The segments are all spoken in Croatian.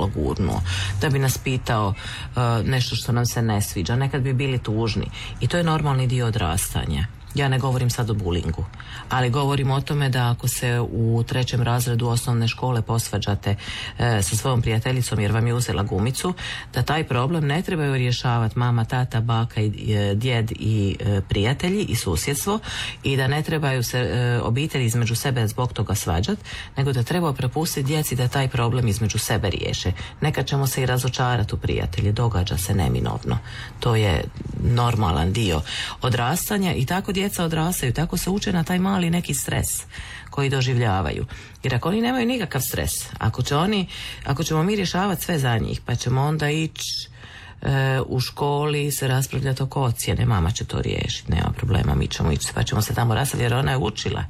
gurnuo, da bi nas pitao nešto što nam se ne sviđa, nekad bi bili tužni i to je normalni dio odrastanja. Ja ne govorim sad o bulingu, ali govorim o tome da ako se u 3. razredu osnovne škole posvađate sa svojom prijateljicom jer vam je uzela gumicu, da taj problem ne trebaju rješavati mama, tata, baka i djed i prijatelji i susjedstvo i da ne trebaju se obitelji između sebe zbog toga svađati, nego da treba prepustiti djeci da taj problem između sebe riješe. Nekad ćemo se i razočarati u prijatelji, događa se neminovno. To je normalan dio odrastanja i tako djeca odrastaju, tako se uče na taj mali neki stres koji doživljavaju. Jer ako oni nemaju nikakav stres, ako ćemo mi rješavati sve za njih, pa ćemo onda ići u školi se raspravljati oko ocjene, mama će to riješiti, nema problema, mi ćemo ići, pa ćemo se tamo raspravljati jer ona je učila.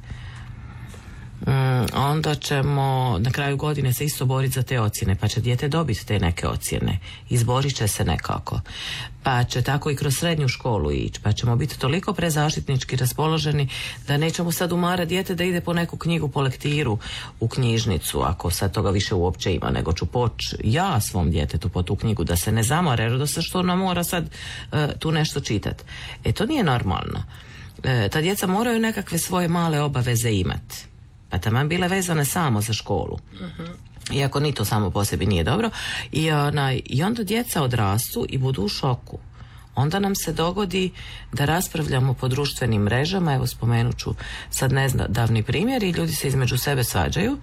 Onda ćemo na kraju godine se isto boriti za te ocjene, pa će dijete dobiti te neke ocjene, izborit će se nekako, pa će tako i kroz srednju školu ići, pa ćemo biti toliko prezaštitnički raspoloženi da nećemo sad umarati dijete da ide po neku knjigu po lektiru u knjižnicu, ako sad toga više uopće ima, nego ću poći ja svom djetetu po tu knjigu da se ne zamore, da se što ona mora sad tu nešto čitati. To nije normalno. Ta djeca moraju nekakve svoje male obaveze imati. Pa taman bile vezane samo za školu. Iako ni to samo po sebi nije dobro. I onda djeca odrastu i budu u šoku. Onda nam se dogodi da raspravljamo po društvenim mrežama, evo spomenut ću sad nedavni primjer, i ljudi se između sebe svađaju,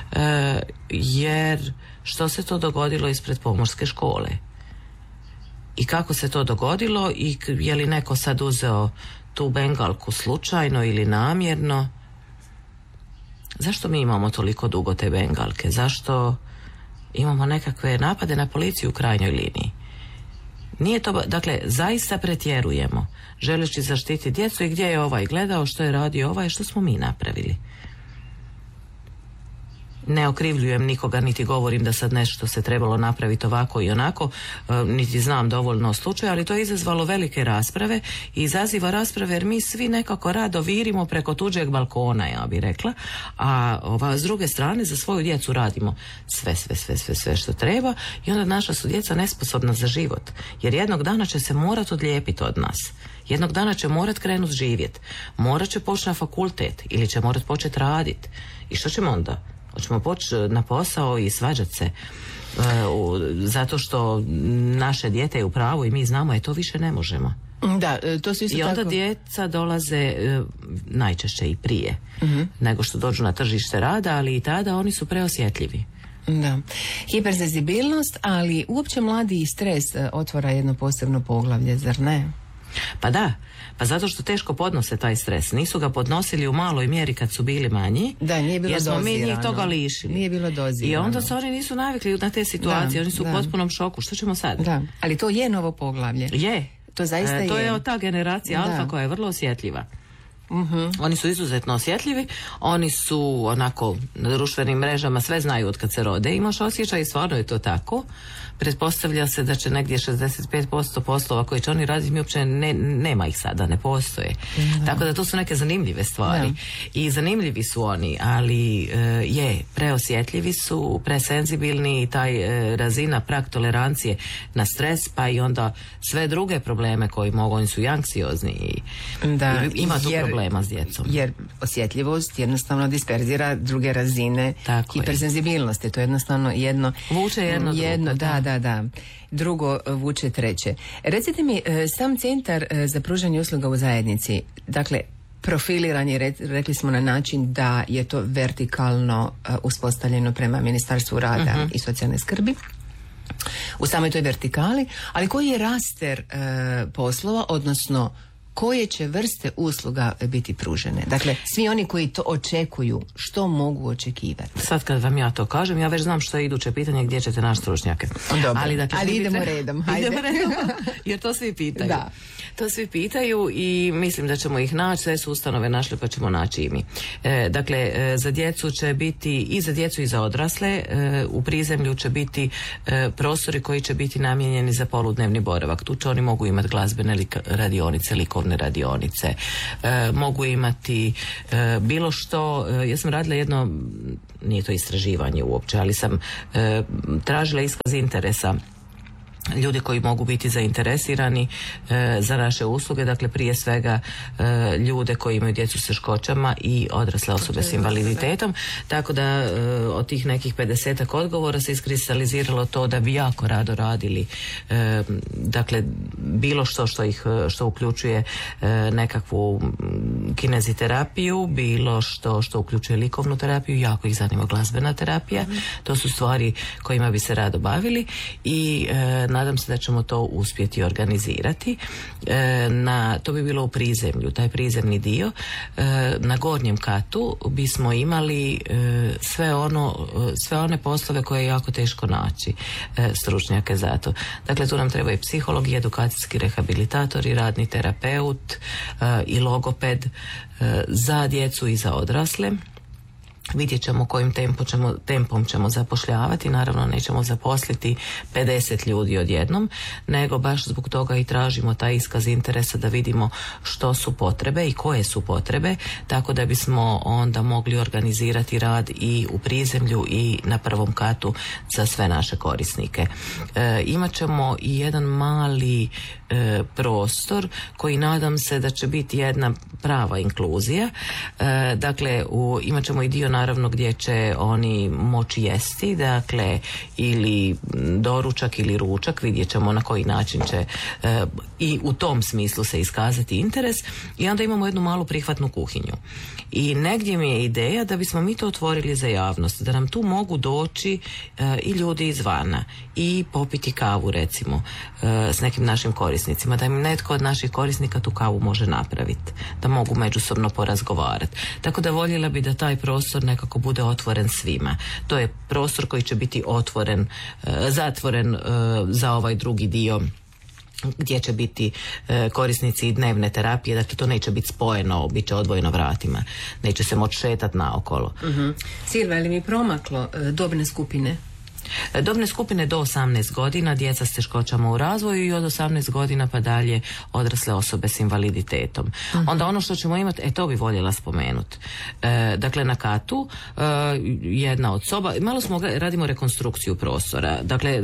jer što se to dogodilo ispred pomorske škole? I kako se to dogodilo i je li neko sad uzeo tu bengalku slučajno ili namjerno? Zašto mi imamo toliko dugo te bengalke? Zašto imamo nekakve napade na policiju u krajnjoj liniji? Nije to, dakle, zaista pretjerujemo želeći zaštiti djecu i gdje je ovaj gledao, što je radio ovaj, što smo mi napravili. Ne okrivljujem nikoga, niti govorim da sad nešto se trebalo napraviti ovako i onako, niti znam dovoljno o slučaju, ali to je izazvalo velike rasprave i izaziva rasprave jer mi svi nekako rado virimo preko tuđeg balkona, ja bih rekla, a s druge strane za svoju djecu radimo sve što treba i onda naša su djeca nesposobna za život, jer jednog dana će se morat odlijepiti od nas. Jednog dana će morat krenuti živjeti, morat će poći na fakultet ili će morat početi raditi. I što ćemo onda? Hoćemo poći na posao i svađati se zato što naše dijete je u pravu i mi znamo to više ne možemo. Da, to su isto i onda tako. djeca dolaze najčešće i prije nego što dođu na tržište rada, ali i tada oni su preosjetljivi. Da. Hipersenzibilnost, ali uopće mladi i stres otvara jedno posebno poglavlje, zar ne? Pa da, pa zato što teško podnose taj stres. Nisu ga podnosili u maloj mjeri kad su bili manji, da, nije bilo jer smo dozirano. Mi njih toga lišili. Nije bilo dozirano. I onda se oni nisu navikli na te situacije, oni su u potpunom šoku. Što ćemo sad? Da, ali to je novo poglavlje. Je. To zaista je. To je ta generacija alfa koja je vrlo osjetljiva. Oni su izuzetno osjetljivi, oni su onako na društvenim mrežama, sve znaju od kad se rode, imaš osjećaj i stvarno je to tako. Pretpostavlja se da će negdje 65% poslova koji će oni raditi, mi uopće nema ih sada, ne postoje. Tako da to su neke zanimljive stvari. I zanimljivi su oni, ali preosjetljivi su, presenzibilni i taj razina prag tolerancije na stres, pa i onda sve druge probleme koji mogu, oni su anksiozni i ima tu problema s djecom. Jer osjetljivost jednostavno disperzira druge razine hipersenzibilnosti. To je jednostavno jedno vuče jedno drugo. Da. Drugo vuče treće. Recite mi, sam centar za pružanje usluga u zajednici, dakle, profiliran je, rekli smo, na način da je to vertikalno uspostavljeno prema Ministarstvu rada i socijalne skrbi. U samoj toj vertikali, ali koji je raster poslova, odnosno koje će vrste usluga biti pružene? Dakle, svi oni koji to očekuju, što mogu očekivati? Sad kad vam ja to kažem, ja već znam što je iduće pitanje, gdje ćete naći stručnjake. Dobro, ali idemo redom. Idemo redom, jer to svi pitaju. Da. To svi pitaju i mislim da ćemo ih naći, sve su ustanove našle pa ćemo naći i mi. Dakle, za djecu će biti, i za djecu i za odrasle, u prizemlju će biti prostori koji će biti namijenjeni za poludnevni boravak. Tu će oni mogu imati glazbene radionice, likovne radionice, mogu imati bilo što. Ja sam radila jedno nije to istraživanje uopće, ali sam tražila iskaz interesa ljudi koji mogu biti zainteresirani za naše usluge, dakle prije svega ljude koji imaju djecu s teškoćama i odrasle osobe s invaliditetom, tako da od tih nekih 50-ak odgovora se iskristaliziralo to da bi jako rado radili dakle bilo što uključuje nekakvu kineziterapiju, bilo što uključuje likovnu terapiju, jako ih zanima glazbena terapija, to su stvari kojima bi se rado bavili i nadam se da ćemo to uspjeti organizirati. To bi bilo u prizemlju, taj prizemni dio. Na gornjem katu bismo imali sve one poslove koje je jako teško naći stručnjake za to. Dakle, tu nam trebaju psihologi, edukacijski rehabilitatori, radni terapeut i logoped za djecu i za odrasle. Vidjet ćemo kojim tempom ćemo zapošljavati. Naravno nećemo zaposliti 50 ljudi odjednom, nego baš zbog toga i tražimo taj iskaz interesa da vidimo što su potrebe i koje su potrebe, tako da bismo onda mogli organizirati rad i u prizemlju i na prvom katu za sve naše korisnike. Imat ćemo i jedan mali prostor koji nadam se da će biti jedna prava inkluzija. Dakle, imat ćemo i dio naravno gdje će oni moći jesti, dakle ili doručak ili ručak, vidjet ćemo na koji način će i u tom smislu se iskazati interes, i onda imamo jednu malu prihvatnu kuhinju. I negdje mi je ideja da bismo mi to otvorili za javnost, da nam tu mogu doći i ljudi izvana i popiti kavu recimo s nekim našim korisnicima, da im netko od naših korisnika tu kavu može napraviti, da mogu međusobno porazgovarati. Tako da voljela bi da taj prostor nekako bude otvoren svima. To je prostor koji će biti zatvoren za ovaj drugi dio gdje će biti korisnici i dnevne terapije, dakle to neće biti spojeno, bit će odvojeno vratima, neće se moći šetati naokolo. Silva, je li mi promaklo dobne skupine? Dobne skupine do 18 godina, djeca s teškoćama u razvoju, i od 18 godina pa dalje odrasle osobe s invaliditetom. Onda ono što ćemo imati, to bi voljela spomenuti. Dakle, na katu jedna od soba, malo radimo rekonstrukciju prostora. Dakle,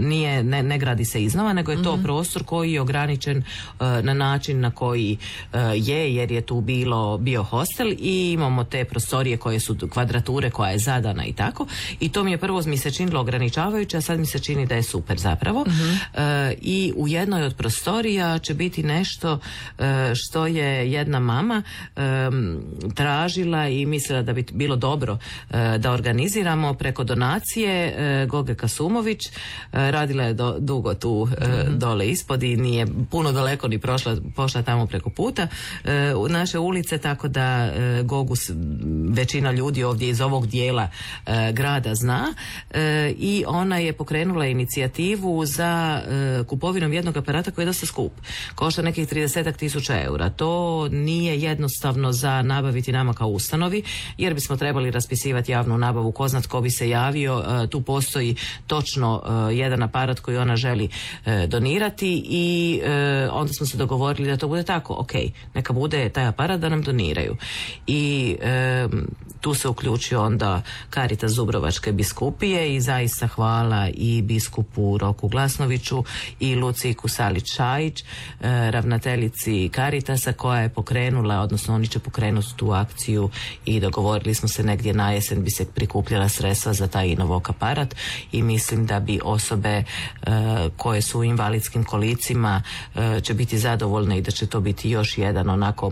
ne gradi se iznova, nego je to prostor koji je ograničen na način na koji je, jer je tu bio hostel i imamo te prostorije koje su kvadrature koja je zadana i tako. I to mi je prvo mi se činilo ograničavajuće, a sad mi se čini da je super zapravo. I u jednoj od prostorija će biti nešto što je jedna mama tražila i mislila da bi bilo dobro da organiziramo preko donacije. Goge Kasumović radila je dugo tu dole ispod i nije puno daleko ni pošla tamo preko puta u naše ulice, tako da Gogu većina ljudi ovdje iz ovog dijela grada zna. I ona je pokrenula inicijativu za kupovinom jednog aparata koji je dosta skup. Košta nekih 30.000 eura. To nije jednostavno za nabaviti nama kao ustanovi, jer bismo trebali raspisivati javnu nabavu, ko zna tko bi se javio. Tu postoji točno jedan aparat koji ona želi donirati i onda smo se dogovorili da to bude tako. Ok, neka bude taj aparat da nam doniraju. I tu se uključio onda Caritas Dubrovačke biskupije i zaista hvala i biskupu Roku Glasnoviću i Luciji Kusalić-Šajić, ravnateljici Caritasa, koja je pokrenula, odnosno oni će pokrenuti tu akciju i dogovorili smo se negdje na jesen bi se prikupljala sredstva za taj Inovok aparat i mislim da bi osobe koje su u invalidskim kolicima će biti zadovoljne i da će to biti još jedan onako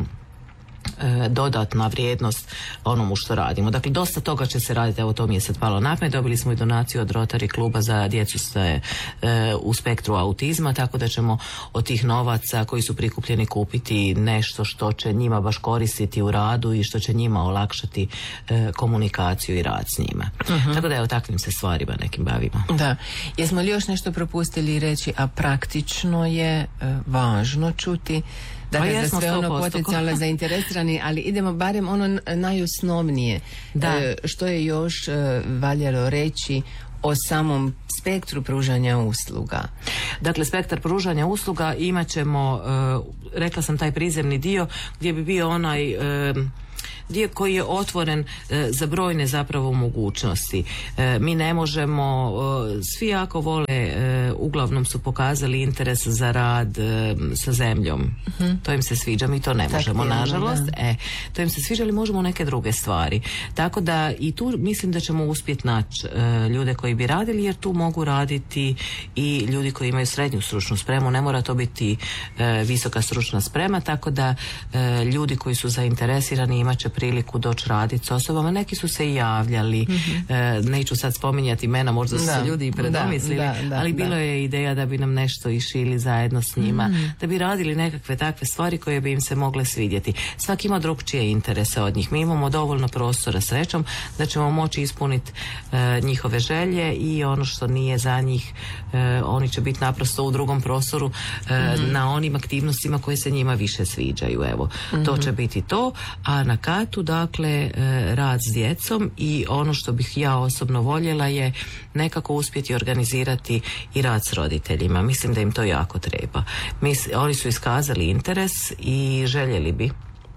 dodatna vrijednost onomu što radimo. Dakle, dosta toga će se raditi, evo to mi je sad palo na pamet. Dobili smo i donaciju od Rotary kluba za djecu u spektru autizma, tako da ćemo od tih novaca koji su prikupljeni kupiti nešto što će njima baš koristiti u radu i što će njima olakšati komunikaciju i rad s njima. Tako da evo takvim se stvarima nekim bavimo. Da. Jesmo li još nešto propustili reći, a praktično je važno čuti? Dakle, za sve ono potencijalno zainteresirani, ali idemo barem ono najosnovnije. Što je još valjalo reći o samom spektru pružanja usluga? Dakle, spektar pružanja usluga imat ćemo, rekla sam, taj prizemni dio gdje bi bio onaj dio koji je otvoren za brojne zapravo mogućnosti. Mi ne možemo, svi jako vole, uglavnom su pokazali interes za rad sa zemljom. To im se sviđa, mi to ne možemo, nažalost. To im se sviđa, ali možemo neke druge stvari. Tako da i tu mislim da ćemo uspjeti naći ljude koji bi radili, jer tu mogu raditi i ljudi koji imaju srednju stručnu spremu, ne mora to biti visoka stručna sprema, tako da ljudi koji su zainteresirani imat će priliku doći raditi s osobama. Neki su se i javljali, neću sad spominjati imena, možda su se ljudi i predomislili, ali bilo je ideja da bi nam nešto išili zajedno s njima, da bi radili nekakve takve stvari koje bi im se mogle svidjeti. Svaki ima drugčije interese od njih. Mi imamo dovoljno prostora, srećom, da ćemo moći ispuniti njihove želje i ono što nije za njih, oni će biti naprosto u drugom prostoru na onim aktivnostima koje se njima više sviđaju. Evo, to će biti to. A na katu, dakle, rad s djecom i ono što bih ja osobno voljela je nekako uspjeti organizirati i rad s roditeljima. Mislim da im to jako treba. Oni su iskazali interes i željeli bi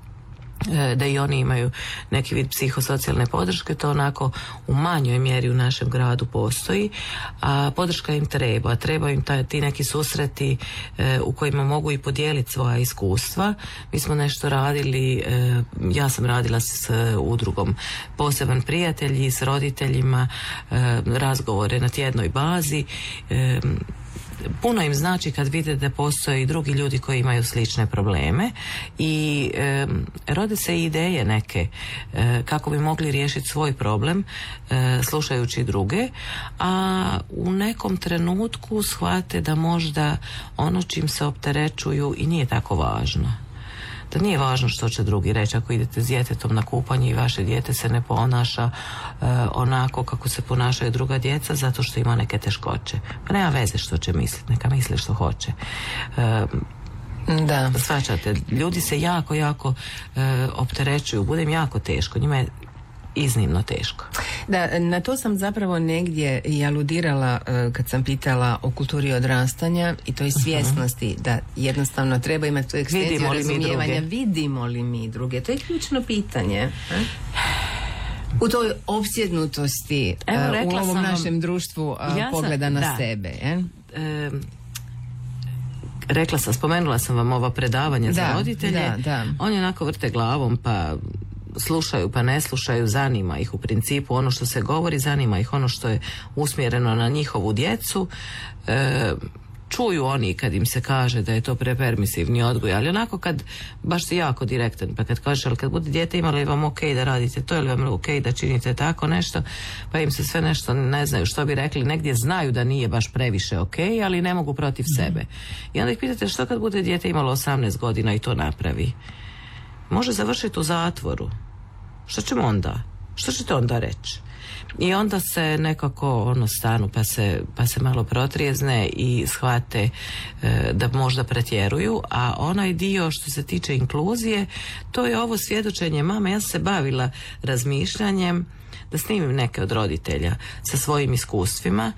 da i oni imaju neki vid psihosocijalne podrške. To onako u manjoj mjeri u našem gradu postoji, a podrška im treba im ti neki susreti u kojima mogu i podijeliti svoja iskustva. Mi smo nešto radili, ja sam radila s udrugom Poseban prijatelji, s roditeljima, razgovore na tjednoj bazi. Puno im znači kad vide da postoje i drugi ljudi koji imaju slične probleme i rode se ideje neke kako bi mogli riješiti svoj problem slušajući druge, a u nekom trenutku shvate da možda ono čim se opterećuju i nije tako važno. Da nije važno što će drugi reći ako idete s djetetom na kupanje i vaše dijete se ne ponaša onako kako se ponašaju druga djeca zato što ima neke teškoće. Pa nema veze što će misliti, neka misli što hoće. Da. Shvaćate, ljudi se jako opterećuju, bude im jako teško, njima je iznimno teško. Da, na to sam zapravo negdje i aludirala kad sam pitala o kulturi odrastanja i toj svjesnosti da jednostavno treba imati tu ekstenziju razumijevanja. Vidimo li mi druge? To je ključno pitanje. U toj opsjednutosti u ovom našem društvu pogleda na sebe. Spomenula sam vam ova predavanja za roditelje. Oni onako vrte glavom pa slušaju pa ne slušaju, zanima ih u principu ono što se govori, zanima ih ono što je usmjereno na njihovu djecu. Čuju oni kad im se kaže da je to prepermisivni odgoj, ali onako kad baš si jako direktan, pa kad kažeš ali kad bude dijete imalo je vam ok da radite to ili vam ok da činite tako nešto, pa im se sve nešto ne znaju što bi rekli, negdje znaju da nije baš previše ok, ali ne mogu protiv sebe. I onda ih pitate što kad bude dijete imalo 18 godina i to napravi? Može završiti u zatvoru. Što ćemo onda? Što ćete onda reći? I onda se nekako stanu pa se malo protrijezne i shvate da možda pretjeruju, a onaj dio što se tiče inkluzije, to je ovo svjedočenje mama. Ja sam se bavila razmišljanjem da snimim neke od roditelja sa svojim iskustvima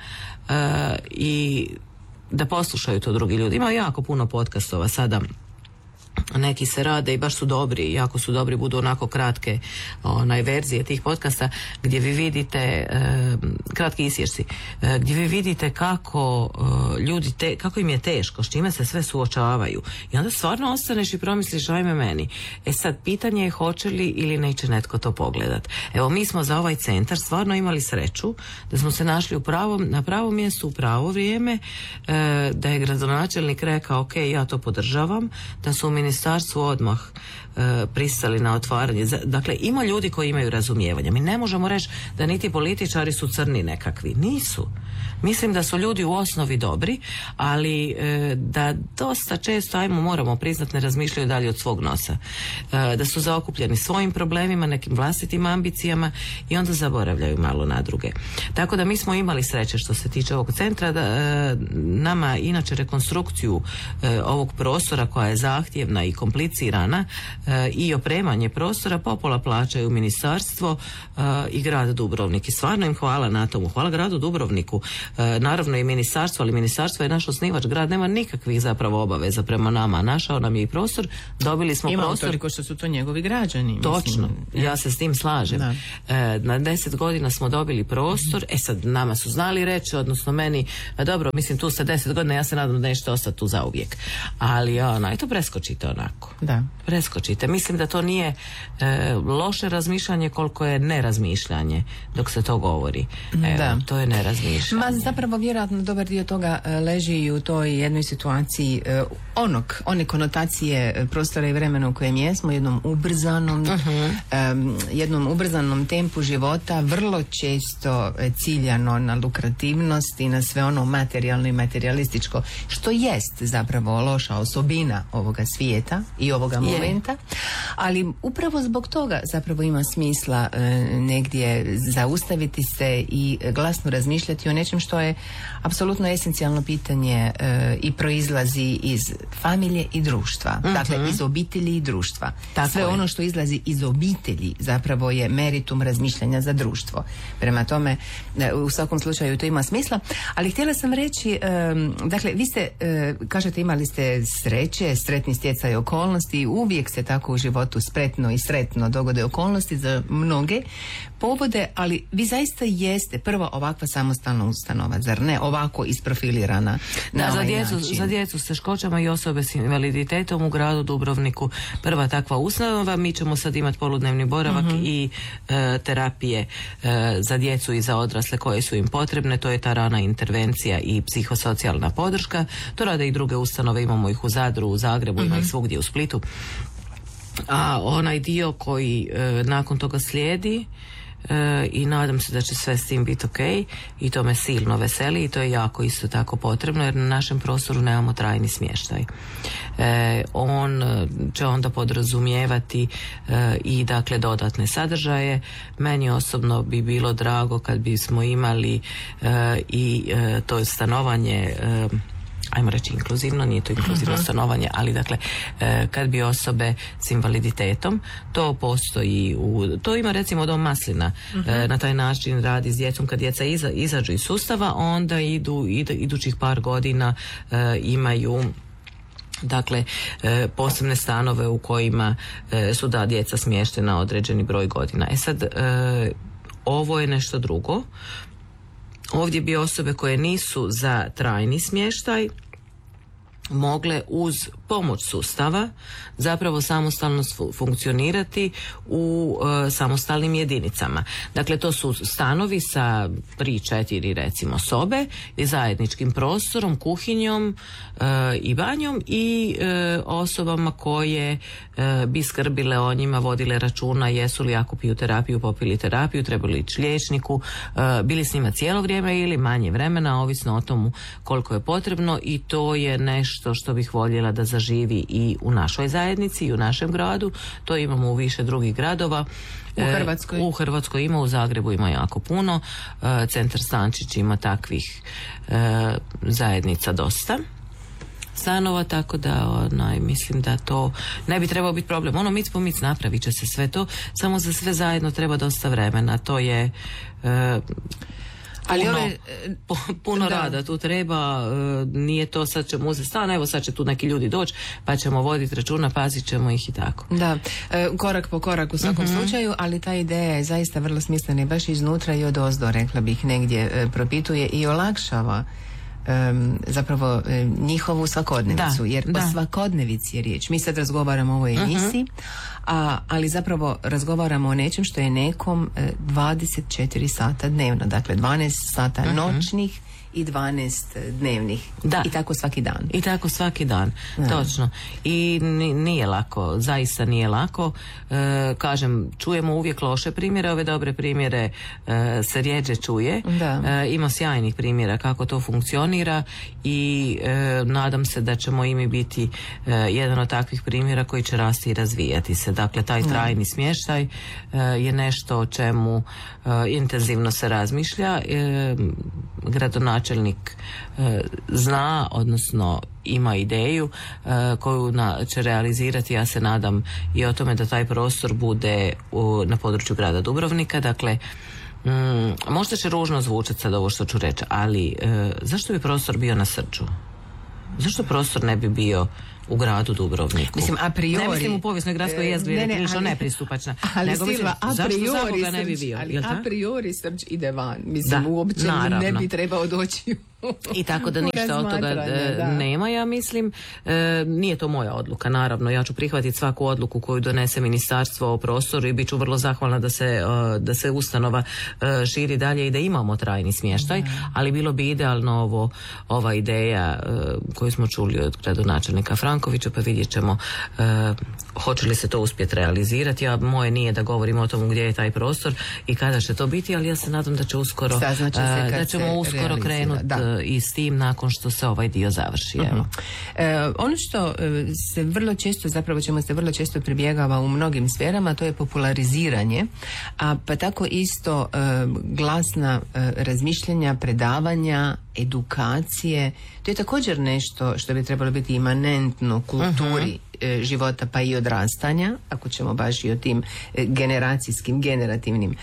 i da poslušaju to drugi ljudi. Ima jako puno podcastova sada, neki se rade i baš su dobri, jako su dobri, budu onako kratke verzije tih podcasta gdje vi vidite kratki isječci gdje vi vidite kako ljudi kako im je teško, s čime se sve suočavaju i onda stvarno ostaneš i promisliš ajme meni. Sad pitanje je hoće li ili neće netko to pogledat. Evo mi smo za ovaj centar stvarno imali sreću da smo se našli na pravom mjestu u pravo vrijeme, da je gradonačelnik rekao ok, ja to podržavam, da su u ministarstvu odmah pristali na otvaranje. Dakle, ima ljudi koji imaju razumijevanja. Mi ne možemo reći da niti političari su crni nekakvi. Nisu. Mislim da su ljudi u osnovi dobri, ali da dosta često, moramo priznati, ne razmišljaju dalje od svog nosa. Da su zaokupljeni svojim problemima, nekim vlastitim ambicijama i onda zaboravljaju malo na druge. Tako da mi smo imali sreće što se tiče ovog centra, da nama inače rekonstrukciju ovog prostora koja je zahtjevna dosadna i komplicirana i opremanje prostora, popola plaćaju ministarstvo i grad Dubrovnik. I stvarno im hvala na tomu. Hvala gradu Dubrovniku. Naravno i ministarstvo, ali ministarstvo je naš osnivač. Grad nema nikakvih zapravo obaveza prema nama. Našao nam je i prostor, dobili smo prostor. Toliko što su to njegovi građani. Točno, ja se s tim slažem. Na 10 godina smo dobili prostor, sad nama su znali reći, odnosno meni, dobro, mislim tu sa 10 godina, ja se nadam da nećete ostati tu zauvijek. Ali to preskočite onako. Da. Preskočite. Mislim da to nije loše razmišljanje koliko je nerazmišljanje dok se to govori. To je nerazmišljanje. Zapravo vjerojatno dobar dio toga leži i u toj jednoj situaciji one konotacije prostora i vremena u kojem jesmo, jednom ubrzanom tempu života, vrlo često ciljano na lukrativnost i na sve ono materijalno i materijalističko, što jest zapravo loša osobina ovoga svijeta i ovoga momenta, ali upravo zbog toga zapravo ima smisla negdje zaustaviti se i glasno razmišljati o nečem što je apsolutno esencijalno pitanje i proizlazi iz familije i društva, dakle iz obitelji i društva. Sve ono što izlazi iz obitelji zapravo je meritum razmišljanja za društvo. Prema tome, u svakom slučaju to ima smisla, ali htjela sam reći, dakle, vi ste, kažete, imali ste sreće, sretni stjecaj okolnosti, uvijek se tako u životu spretno i sretno dogode okolnosti za mnoge povode, ali vi zaista jeste prva ovakva samostalna ustanova, zar ne? Ovako isprofilirana na ovaj način. Za djecu s teškoćama i osobe s invaliditetom u gradu Dubrovniku prva takva ustanova. Mi ćemo sad imati poludnevni boravak i terapije za djecu i za odrasle koje su im potrebne. To je ta rana intervencija i psihosocijalna podrška. To rade i druge ustanove, imamo ih u Zadru, u Zagrebu, ima ih svugdje u Splitu. A onaj dio koji nakon toga slijedi, i nadam se da će sve s tim biti ok, i to me silno veseli i to je jako isto tako potrebno, jer na našem prostoru nemamo trajni smještaj. On će onda podrazumijevati i dakle dodatne sadržaje. Meni osobno bi bilo drago kad bismo imali i to stanovanje, ajmo reći inkluzivno, nije to inkluzivno stanovanje, ali dakle kad bi osobe s invaliditetom, to postoji to ima recimo Dom Maslina, na taj način radi s djecom. Kad djeca izađu iz sustava, onda idućih par godina imaju dakle posebne stanove u kojima su djeca smještena određeni broj godina. Sad ovo je nešto drugo. Ovdje bi osobe koje nisu za trajni smještaj mogle uz pomoć sustava zapravo samostalno funkcionirati u samostalnim jedinicama. Dakle, to su stanovi sa 3-4 recimo sobe i zajedničkim prostorom, kuhinjom i banjom i osobama koje bi skrbile o njima, vodile računa jesu li ako piju terapiju, popili terapiju, trebali ići liječniku, bili s njima cijelo vrijeme ili manje vremena, ovisno o tomu koliko je potrebno, i to je nešto što bih voljela da zaživi i u našoj zajednici i u našem gradu. To imamo u više drugih gradova. U Hrvatskoj ima, u Zagrebu ima jako puno. Centar Stančić ima takvih zajednica dosta stanova, tako da mislim da to ne bi trebao biti problem. Mic po mic napravit će se sve to, samo za sve zajedno treba dosta vremena. To je puno rada tu treba, nije to sad ćemo uzeti stan, evo sad će tu neki ljudi doći pa ćemo voditi računa, pazit ćemo ih i tako. Da, korak po korak u svakom slučaju, ali ta ideja je zaista vrlo smislena i baš iznutra i odozdo, rekla bih, negdje propituje i olakšava zapravo njihovu svakodnevicu, jer o svakodnevici je riječ. Mi sad razgovaramo o ovoj emisiji, ali zapravo razgovaramo o nečem što je nekom 24 sata dnevno, dakle 12 sata noćnih i 12 dnevnih. Da. I tako svaki dan. I tako svaki dan, točno. I nije lako, zaista nije lako. Kažem, čujemo uvijek loše primjere, ove dobre primjere se rijeđe čuje. Ima sjajnih primjera kako to funkcionira i nadam se da ćemo i mi biti jedan od takvih primjera koji će rasti i razvijati se. Dakle, taj trajni smještaj je nešto o čemu intenzivno se razmišlja. Gradonačelnik gradonačelnik zna, odnosno ima ideju koju će realizirati, ja se nadam i o tome da taj prostor bude na području grada Dubrovnika. Dakle, možda će ružno zvučati sad ovo što ću reći, ali zašto bi prostor bio na Srđu? Zašto prostor ne bi bio u gradu Dubrovniku? Mislim, a priori... Ne mislim u povijesnoj gradskoj jezgri, je prilično nepristupačna. Ali Silva, zašto Zaboga ne bi bio? A priori Srđ ide van. Mislim, uopće ne bi trebao doći i tako da ništa od toga nema, ja mislim. Nije to moja odluka, naravno. Ja ću prihvatiti svaku odluku koju donese ministarstvo o prostoru i bit ću vrlo zahvalna da se ustanova širi dalje i da imamo trajni smještaj, ali bilo bi idealno ova ideja koju smo čuli od gradonačelnika Frankovića, pa vidjet ćemo hoće li se to uspjeti realizirati. Moje nije da govorimo o tomu gdje je taj prostor i kada će to biti, ali ja se nadam da će uskoro da ćemo uskoro krenuti i s tim nakon što se ovaj dio završi. Evo. Ono što se vrlo često, zapravo čemu se vrlo često pribjegava u mnogim sferama, to je populariziranje, a pa tako isto glasna razmišljanja, predavanja, edukacije. To je također nešto što bi trebalo biti imanentno kulturi života pa i odrastanja, ako ćemo baš i o tim generacijskim, generativnim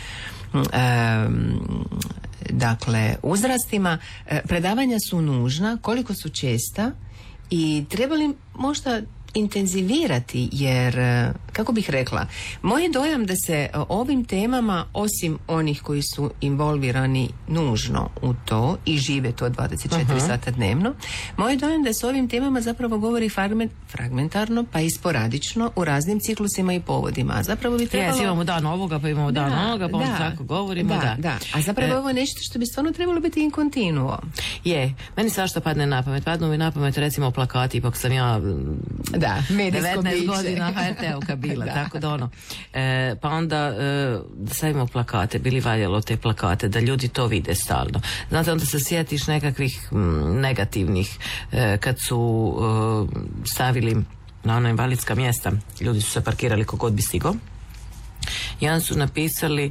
dakle uzrastima. Predavanja su nužna, koliko su česta i treba li možda intenzivirati, jer kako bih rekla, moj je dojam da se ovim temama, osim onih koji su involvirani nužno u to i žive to 24 sata dnevno, moj je dojam da se ovim temama zapravo govori fragmentarno pa i sporadično u raznim ciklusima i povodima. A zapravo bi trebalo... imamo dan ovoga, pa imamo dan onoga, pa onda tako govorimo. Da. A zapravo ovo je nešto što bi stvarno trebalo biti in continuo. Meni svašta padne na pamet. Padnu mi na pamet recimo plakati, ipak sam ja 19 godina HRT-ovka bila, tako da pa onda stavimo plakate, bili valjalo te plakate, da ljudi to vide stalno. Znate, onda se sjetiš nekakvih negativnih, kad su stavili na ona invalidska mjesta, ljudi su se parkirali kogod bi stigao. I onda su napisali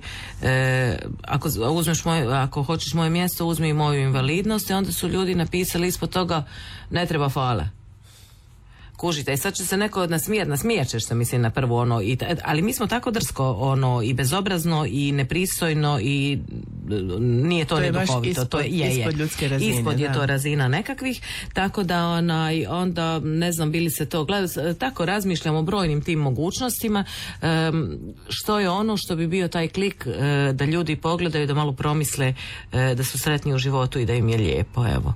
ako hoćeš moje mjesto, uzmi moju invalidnost, i onda su ljudi napisali ispod toga ne treba fala. Kužite, i sad će se neko nasmijat ćeš se, mislim, na prvo ali mi smo tako drsko i bezobrazno i nepristojno i nije to neduhovito. To je ispod ljudske razine. Ispod je to razina nekakvih, tako da onda ne znam bili se to tako razmišljamo o brojnim tim mogućnostima, što je ono što bi bio taj klik da ljudi pogledaju, da malo promisle da su sretni u životu i da im je lijepo, evo.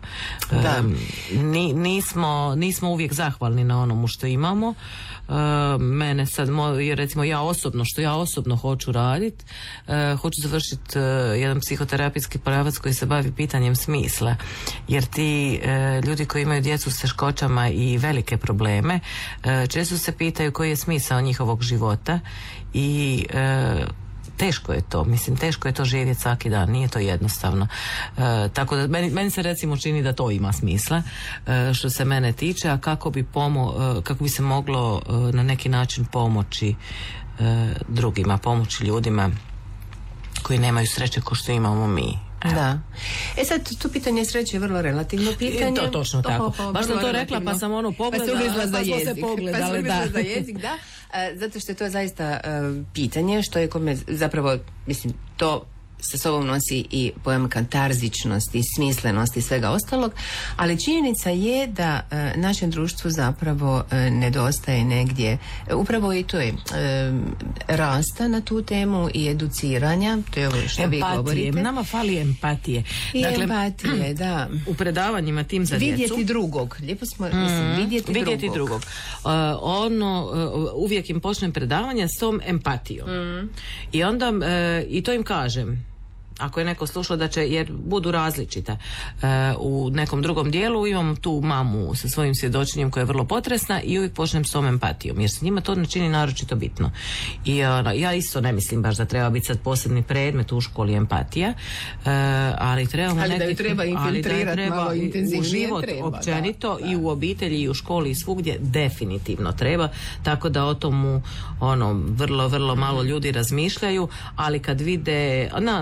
Nismo uvijek zahvalni na onomu što imamo. Mene sad, recimo ja osobno hoću raditi, hoću završiti jedan psihoterapijski pravac koji se bavi pitanjem smisla, jer ti ljudi koji imaju djecu s teškoćama i velike probleme često se pitaju koji je smisao njihovog života i teško je to živjeti svaki dan, nije to jednostavno. Tako da meni se recimo čini da to ima smisla što se mene tiče, a kako bi se moglo na neki način pomoći drugima, pomoći ljudima koji nemaju sreće kao što imamo mi. Da. Sad, tu pitanje sreće je vrlo relativno pitanje. To točno tako. Baš sam to rekla, pa sam pogledala, pa smo se pogledali. za jezik, da. Zato što je to zaista pitanje što je kome zapravo, mislim, to sa sobom nosi i pojam katarzičnosti, smislenosti i svega ostalog, ali činjenica je da našem društvu zapravo nedostaje negdje, upravo i to je rasta na tu temu i educiranja, to je ovo što vi govorite. Nama fali empatije. Empatije, da. U predavanjima tim za djecu. Vidjeti drugog. Lijepo smo, vidjeti drugog. Uvijek im počnem predavanje s tom empatijom. I onda, i to im kažem, ako je neko slušao jer budu različita. U nekom drugom dijelu imam tu mamu sa svojim svjedočenjem koja je vrlo potresna i uvijek počnem s tom empatijom, jer se njima to ne čini naročito bitno. I ja isto ne mislim baš da treba biti sad posebni predmet u školi empatija, ali trebamo da ju treba infiltrirati malo intenzivnije, u život općenito i u obitelji i u školi i svugdje definitivno treba, tako da o tomu vrlo, vrlo malo ljudi razmišljaju, ali kad vide, onda im ja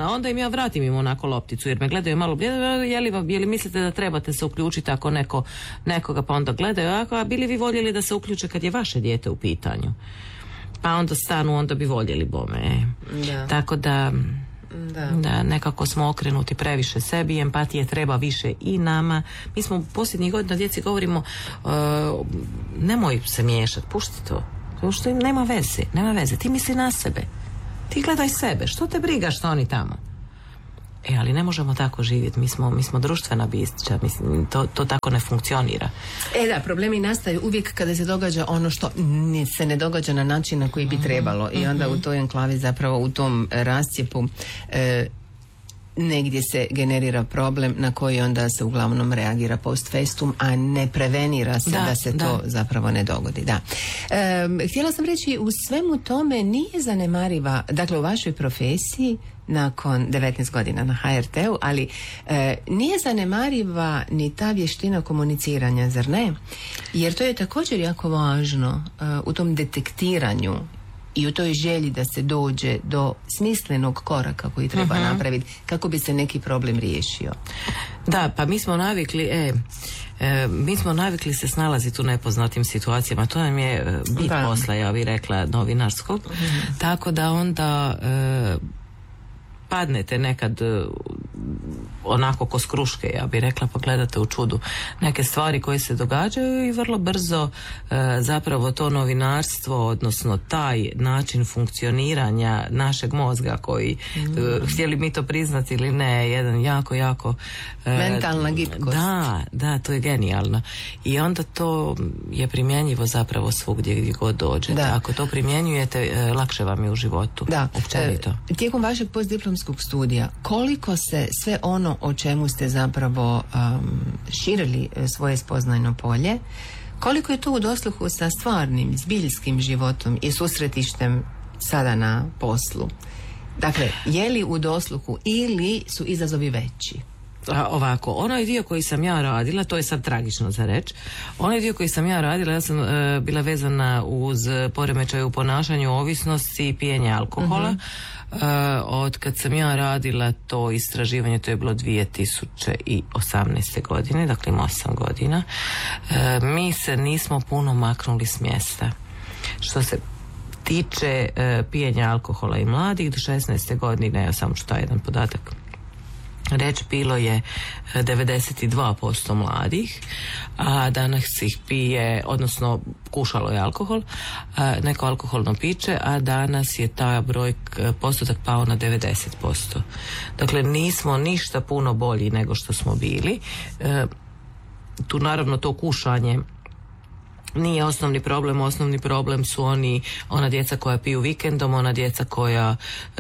vratim im onako lopticu, jer me gledaju malo, je li mislite da trebate se uključiti ako nekoga pa onda gledaju, a bili vi voljeli da se uključe kad je vaše dijete u pitanju? Pa onda stanu, onda bi voljeli bome. Da. Tako da nekako smo okrenuti previše sebi, empatije treba više i nama. Mi smo posljednjih godina djeci govorimo nemoj se miješati, pušti to. To što im nema veze, ti misli na sebe, ti gledaj sebe, što te briga što oni tamo. Ali ne možemo tako živjeti, mi smo društvena bića, mislim, to tako ne funkcionira. Da, problemi nastaju uvijek kada se događa ono što se ne događa na način na koji bi trebalo i onda u toj enklavi, zapravo u tom rascijepu negdje se generira problem na koji onda se uglavnom reagira post festum, a ne prevenira se da se to zapravo ne dogodi. Da. Htjela sam reći, u svemu tome nije zanemariva, dakle u vašoj profesiji nakon 19 godina na HRT-u, ali nije zanemariva ni ta vještina komuniciranja, zar ne? Jer to je također jako važno u tom detektiranju i u toj želji da se dođe do smislenog koraka koji treba napraviti kako bi se neki problem riješio. Da, pa mi smo navikli se snalaziti u nepoznatim situacijama. To nam je bit posla, ja bih rekla, novinarskog. Tako da onda padnete nekad onako ko s kruške, ja bih rekla, pa gledate u čudu neke stvari koje se događaju i vrlo brzo zapravo to novinarstvo, odnosno taj način funkcioniranja našeg mozga koji, htjeli mi to priznati ili ne, jedan jako mentalna gibkost. Da, to je genijalno. I onda to je primjenjivo zapravo svugdje gdje god dođete. Ako to primjenjujete, lakše vam je u životu. Da. Općenito. Tijekom vašeg postdiplomskog studija, koliko se sve ono o čemu ste zapravo širili svoje spoznajno polje, koliko je to u dosluhu sa stvarnim, zbiljskim životom i susretištem sada na poslu? Dakle, je li u dosluhu ili su izazovi veći? Ovako, onaj dio koji sam ja radila, to je sad tragično za reći, onaj dio koji sam ja radila, ja sam bila vezana uz poremećaj u ponašanju, ovisnosti i pijenje alkohola. Od kad sam ja radila to istraživanje, to je bilo 2018. godine, dakle ima 8 godina, mi se nismo puno maknuli s mjesta. Što se tiče pijenja alkohola i mladih, do 16. godine, ja samo ću taj jedan podatak reći, bilo je 92% mladih, a danas ih pije, odnosno kušalo je alkohol, neko alkoholno piće, a danas je taj postotak pao na 90%. Dakle, nismo ništa puno bolji nego što smo bili. Tu naravno to kušanje nije osnovni problem su ona djeca koja piju vikendom, ona djeca koja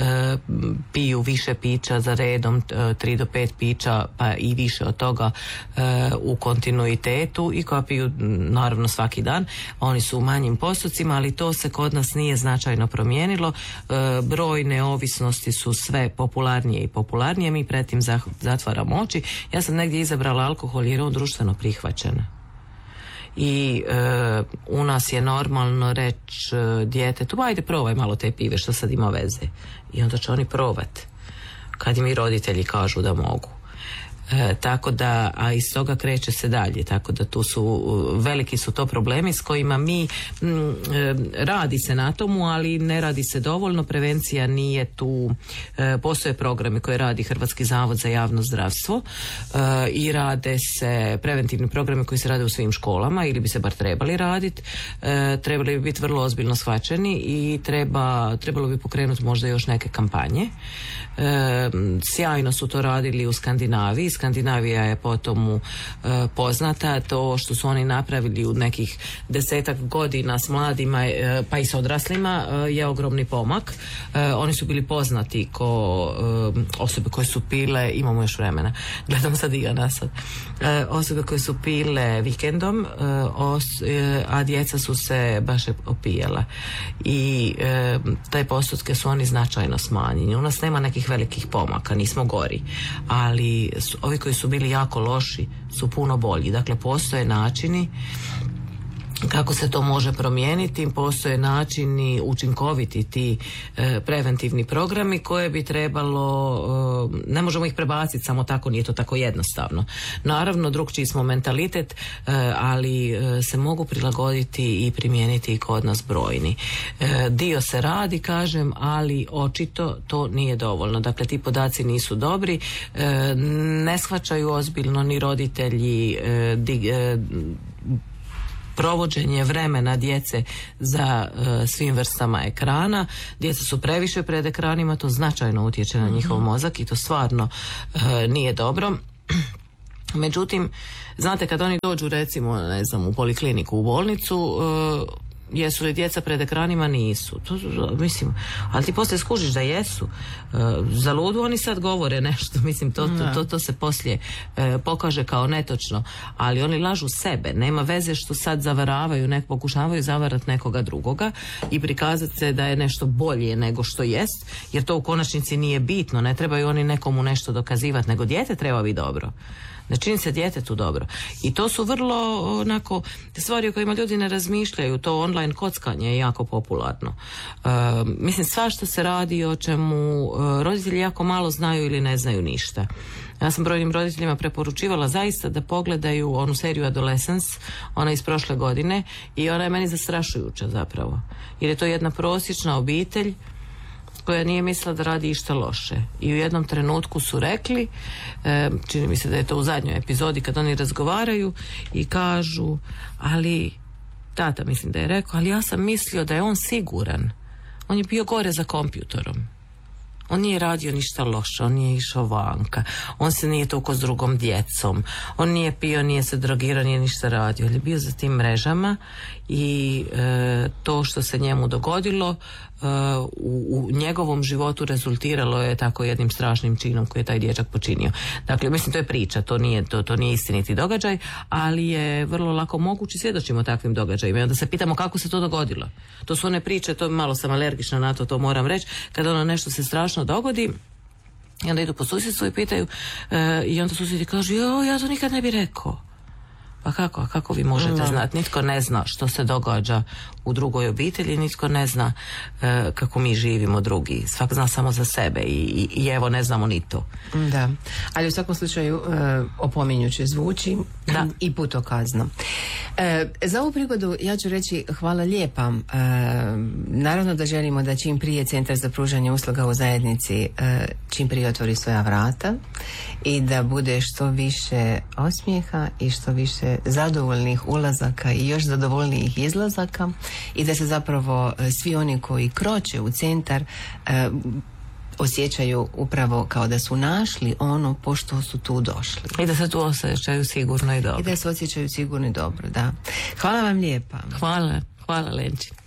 piju više pića za redom, 3 do 5 pića pa i više od toga u kontinuitetu i koja piju naravno svaki dan. Oni su u manjim postocima, ali to se kod nas nije značajno promijenilo. Brojne ovisnosti su sve popularnije i popularnije, mi pretim zatvaramo oči. Ja sam negdje izabrala alkohol jer je on društveno prihvaćen. I u nas je normalno reći djetetu, ajde probaj malo te pive što sad ima veze. I onda će oni probat kad im i roditelji kažu da mogu. Tako da, a iz toga kreće se dalje, tako da tu veliki su to problemi s kojima mi radi se na tomu, ali ne radi se dovoljno, prevencija nije tu. Postoje programi koje radi Hrvatski zavod za javno zdravstvo i rade se preventivni programi koji se rade u svim školama ili bi se bar trebali raditi, trebali bi biti vrlo ozbiljno shvaćeni i trebalo bi pokrenuti možda još neke kampanje. Sjajno su to radili u Skandinaviji. Skandinavija je po tomu poznata. To što su oni napravili u nekih 10-ak godina s mladima pa i s odraslima je ogromni pomak. Oni su bili poznati ko osobe koje su pile, imamo još vremena, gledam sad Ivana sad, osobe koje su pile vikendom, a djeca su se baš opijala i taj postotke su oni značajno smanjeni. U nas nema nekih velikih pomaka, nismo gori, ali ovi koji su bili jako loši su puno bolji. Dakle, postoje načini kako se to može promijeniti. Postoje načini, učinkoviti ti preventivni programi koje bi trebalo, ne možemo ih prebaciti samo tako, nije to tako jednostavno. Naravno, drukčiji smo mentalitet, ali se mogu prilagoditi i primijeniti i kod nas brojni. Dio se radi, kažem, ali očito to nije dovoljno. Dakle, ti podaci nisu dobri, ne shvaćaju ozbiljno ni roditelji provođenje vremena djece za svim vrstama ekrana. Djeca su previše pred ekranima, to značajno utječe na njihov mozak i to stvarno nije dobro. Međutim, znate, kad oni dođu recimo, ne znam, u polikliniku, u bolnicu, jesu li djeca pred ekranima? Nisu. Mislim, ali ti poslije skužiš da jesu. Za ludu oni sad govore nešto, mislim, to se poslije pokaže kao netočno, ali oni lažu sebe. Nema veze što sad zavaravaju, pokušavaju zavarati nekoga drugoga i prikazati se da je nešto bolje nego što jest, jer to u konačnici nije bitno. Ne trebaju oni nekomu nešto dokazivati, nego dijete treba biti dobro. Ne čini se djetetu dobro. I to su vrlo onako stvari o kojima ljudi ne razmišljaju. To online kockanje je jako popularno. Mislim, svašta se radi o čemu roditelji jako malo znaju ili ne znaju ništa. Ja sam brojnim roditeljima preporučivala zaista da pogledaju onu seriju Adolescence, ona iz prošle godine, i ona je meni zastrašujuća zapravo. Jer je to jedna prosječna obitelj koja nije mislila da radi išta loše. I u jednom trenutku su rekli, čini mi se da je to u zadnjoj epizodi, kad oni razgovaraju i kažu, ali tata mislim da je rekao, ali ja sam mislio da je on siguran. On je bio gore za kompjutorom. On nije radio ništa loše, on nije išao vanka, on se nije tukao s drugom djecom, on nije pio, nije se drogirao, nije ništa radio, ali je bio za tim mrežama i to što se njemu dogodilo u njegovom životu rezultiralo je tako jednim strašnim činom koji je taj dječak počinio. Dakle, mislim, to je priča, to nije istiniti događaj, ali je vrlo lako moguće, svjedočimo takvim događajima i onda se pitamo kako se to dogodilo. To su one priče, to malo sam alergična na to moram reći, kada ono nešto se strašno dogodi i onda idu po susjedstvu i pitaju i onda susjedi kažu, ja to nikad ne bi rekao. Pa kako vi možete znati? Nitko ne zna što se događa u drugoj obitelji, nitko ne zna kako mi živimo drugi. Svak zna samo za sebe i evo ne znamo ni to. Da, ali u svakom slučaju opominjuće zvuči i putokazno. Za ovu prigodu ja ću reći hvala lijepa. Naravno da želimo da čim prije Centar za pružanje usluga u zajednici čim prije otvori svoja vrata i da bude što više osmijeha i što više zadovoljnih ulazaka i još zadovoljnijih izlazaka i da se zapravo svi oni koji kroče u centar osjećaju upravo kao da su našli ono pošto su tu došli. I da se tu osjećaju sigurno i dobro. I da se osjećaju sigurno i dobro, da. Hvala vam lijepa. Hvala Lenči.